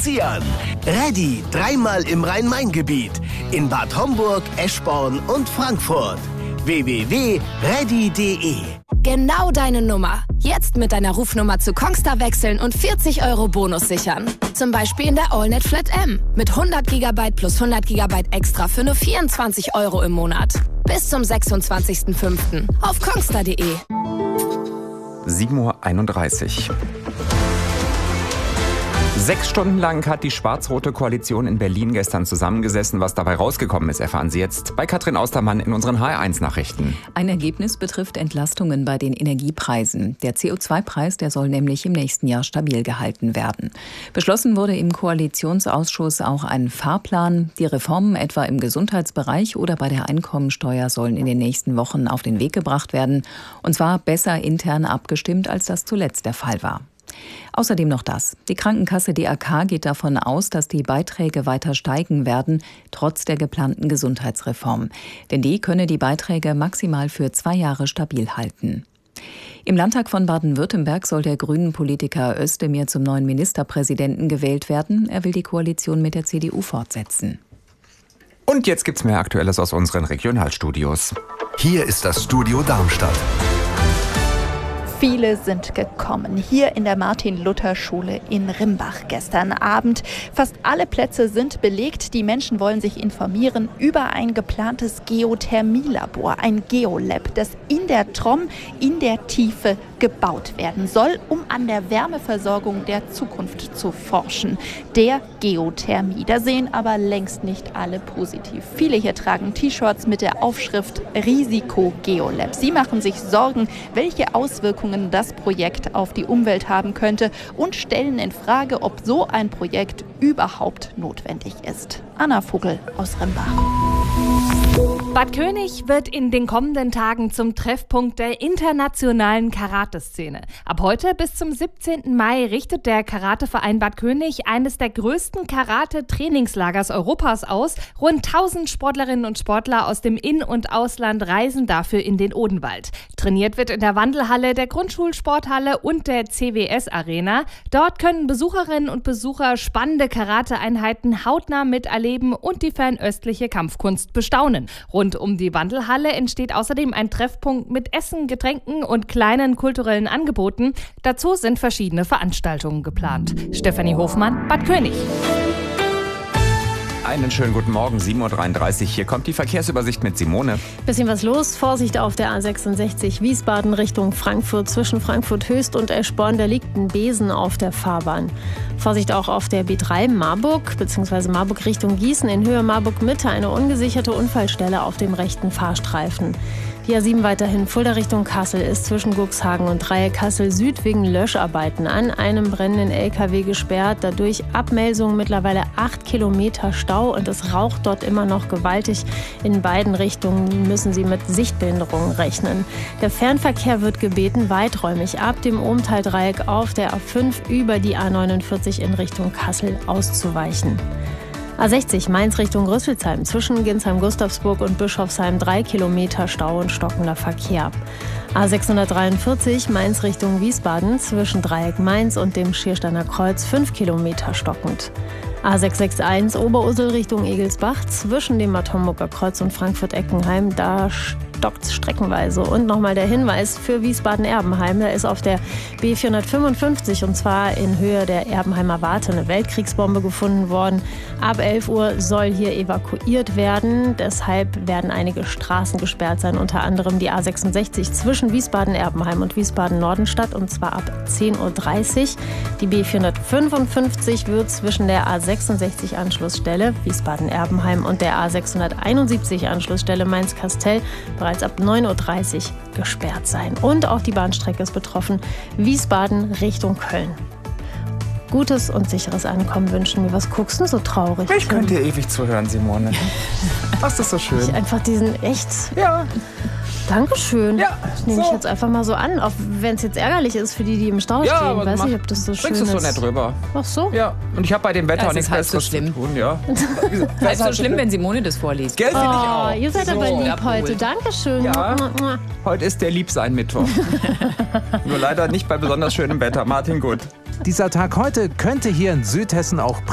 spazieren. Ready, 3-mal im Rhein-Main-Gebiet. In Bad Homburg, Eschborn und Frankfurt. www.ready.de. Genau deine Nummer. Jetzt mit deiner Rufnummer zu Kongstar wechseln und 40 € Bonus sichern. Zum Beispiel in der AllNet Flat M. Mit 100 GB plus 100 GB extra für nur 24 € im Monat. Bis zum 26.05. auf kongstar.de. 7:31 Uhr. 6 Stunden lang hat die schwarz-rote Koalition in Berlin gestern zusammengesessen. Was dabei rausgekommen ist, erfahren Sie jetzt bei Katrin Austermann in unseren HR1-Nachrichten. Ein Ergebnis betrifft Entlastungen bei den Energiepreisen. Der CO2-Preis, der soll nämlich im nächsten Jahr stabil gehalten werden. Beschlossen wurde im Koalitionsausschuss auch ein Fahrplan. Die Reformen etwa im Gesundheitsbereich oder bei der Einkommensteuer sollen in den nächsten Wochen auf den Weg gebracht werden. Und zwar besser intern abgestimmt, als das zuletzt der Fall war. Außerdem noch das. Die Krankenkasse DAK geht davon aus, dass die Beiträge weiter steigen werden, trotz der geplanten Gesundheitsreform. Denn die könne die Beiträge maximal für 2 Jahre stabil halten. Im Landtag von Baden-Württemberg soll der Grünen-Politiker Özdemir zum neuen Ministerpräsidenten gewählt werden. Er will die Koalition mit der CDU fortsetzen. Und jetzt gibt's mehr Aktuelles aus unseren Regionalstudios. Hier ist das Studio Darmstadt. Viele sind gekommen, hier in der Martin-Luther-Schule in Rimbach gestern Abend. Fast alle Plätze sind belegt. Die Menschen wollen sich informieren über ein geplantes Geothermielabor, ein Geolab, das in der Tromm in der Tiefe gebaut werden soll, um an der Wärmeversorgung der Zukunft zu forschen. Der Geothermie. Da sehen aber längst nicht alle positiv. Viele hier tragen T-Shirts mit der Aufschrift Risiko Geolab. Sie machen sich Sorgen, welche Auswirkungen das Projekt auf die Umwelt haben könnte und stellen in Frage, ob so ein Projekt überhaupt notwendig ist. Anna Vogel aus Rimbach. Bad König wird in den kommenden Tagen zum Treffpunkt der internationalen Karate-Szene. Ab heute bis zum 17. Mai richtet der Karateverein Bad König eines der größten Karate-Trainingslagers Europas aus. Rund 1000 Sportlerinnen und Sportler aus dem In- und Ausland reisen dafür in den Odenwald. Trainiert wird in der Wandelhalle, der Grundschulsporthalle und der CWS-Arena. Dort können Besucherinnen und Besucher spannende Karate-Einheiten hautnah miterleben und die fernöstliche Kampfkunst bestaunen. Rund um die Wandelhalle entsteht außerdem ein Treffpunkt mit Essen, Getränken und kleinen kulturellen Angeboten. Dazu sind verschiedene Veranstaltungen geplant. Stefanie Hofmann, Bad König. Einen schönen guten Morgen, 7:33 Uhr. Hier kommt die Verkehrsübersicht mit Simone. Bisschen was los. Vorsicht auf der A66 Wiesbaden Richtung Frankfurt. Zwischen Frankfurt Höchst und Eschborn, da liegt ein Besen auf der Fahrbahn. Vorsicht auch auf der B3 Marburg bzw. Marburg Richtung Gießen. In Höhe Marburg Mitte eine ungesicherte Unfallstelle auf dem rechten Fahrstreifen. Die A7 weiterhin Fulda Richtung Kassel ist zwischen Guxhagen und Dreieck Kassel Süd wegen Löscharbeiten an einem brennenden LKW gesperrt. Dadurch Abmelsungen, mittlerweile 8 Kilometer Stau und es raucht dort immer noch gewaltig. In beiden Richtungen müssen Sie mit Sichtbehinderungen rechnen. Der Fernverkehr wird gebeten, weiträumig ab dem Ohmtal-Dreieck auf der A5 über die A49 in Richtung Kassel auszuweichen. A60 Mainz Richtung Rüsselsheim zwischen Ginsheim-Gustavsburg und Bischofsheim 3 Kilometer Stau und stockender Verkehr. A643 Mainz Richtung Wiesbaden zwischen Dreieck Mainz und dem Schiersteiner Kreuz 5 Kilometer stockend. A661 Oberursel Richtung Egelsbach zwischen dem Bad Homburger Kreuz und Frankfurt-Eckenheim, da stockt streckenweise. Und nochmal der Hinweis für Wiesbaden-Erbenheim, da ist auf der B455 und zwar in Höhe der Erbenheimer Warte eine Weltkriegsbombe gefunden worden. Ab 11 Uhr soll hier evakuiert werden, deshalb werden einige Straßen gesperrt sein, unter anderem die A66 zwischen Wiesbaden-Erbenheim und Wiesbaden-Nordenstadt und zwar ab 10:30 Uhr. Die B455 wird zwischen der A66 Anschlussstelle Wiesbaden-Erbenheim und der A671 Anschlussstelle Mainz-Kastell bereits ab 9:30 Uhr gesperrt sein. Und auch die Bahnstrecke ist betroffen, Wiesbaden Richtung Köln. Gutes und sicheres Ankommen wünschen wir. Was guckst du so traurig? Ich könnte dir ewig zuhören, Simone. Das ist so schön. Ich einfach diesen echt... Ja. Dankeschön. Ja, das nehme ich jetzt einfach mal so an, auch wenn es jetzt ärgerlich ist für die, die im Stau stehen. Aber Weiß nicht, ob das so schön ist. Bringst du so nett rüber. Ach so? Ja, und ich habe bei dem Wetter auch nichts halb so Besseres zu tun. Ja. Halb so schlimm, wenn Simone das vorliest. Gell, finde ich auch. Ihr seid aber lieb Ja, heute. cool. Dankeschön. Ja. Heute ist der Liebsein-Mittwoch. Nur leider nicht bei besonders schönem Wetter. Martin Gut. Dieser Tag heute könnte hier in Südhessen auch